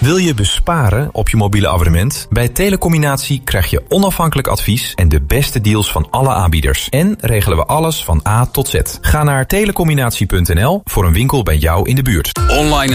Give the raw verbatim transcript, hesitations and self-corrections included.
Wil je besparen op je mobiele abonnement? Bij Telecombinatie krijg je onafhankelijk advies en de beste deals van alle aanbieders. En regelen we alles van A tot Z. Ga naar telecombinatie punt n l voor een winkel bij jou in de buurt. Online